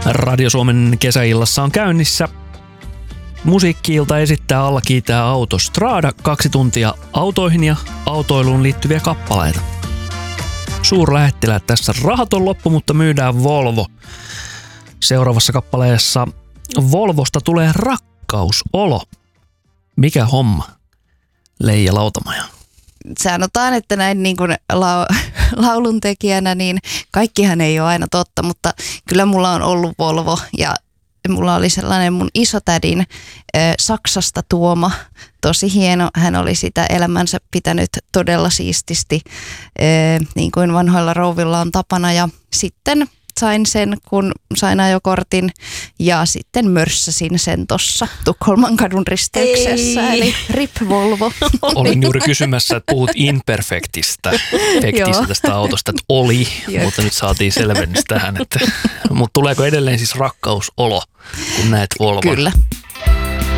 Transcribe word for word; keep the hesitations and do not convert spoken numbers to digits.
Radio Suomen kesäillassa on käynnissä. Musiikki-ilta esittää Alla kiitää Autostrada, kaksi tuntia autoihin ja autoiluun liittyviä kappaleita. Suurlähettiläät tässä. Rahat on loppu, mutta myydään Volvo. Seuraavassa kappaleessa Volvosta tulee rakkausolo. Mikä homma? Leija Lautamaja. Sanotaan, että näin niin kuin la- lauluntekijänä, niin kaikkihan ei ole aina totta, mutta kyllä mulla on ollut Volvo ja mulla oli sellainen mun isotädin äh, Saksasta tuoma, tosi hieno. Hän oli sitä elämänsä pitänyt todella siististi, äh, niin kuin vanhoilla rouvilla on tapana. Ja sitten sain sen, kun sain ajokortin ja sitten mörssäsin sen tuossa Tukholman kadun risteyksessä, Ei. eli R I P Volvo. Olin juuri kysymässä, että puhut imperfektistä fektistä tästä autosta, että oli, Jep. mutta nyt saatiin selvennys tähän. Että, mutta tuleeko edelleen siis rakkausolo, kun näet Volvon? Kyllä,